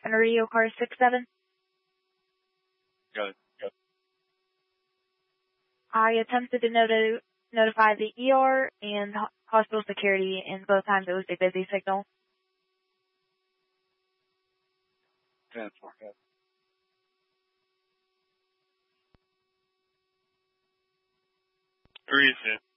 and radio car 67. Got it. I attempted to notify the ER and hospital security, and both times it was a busy signal. 10-4. 3-10.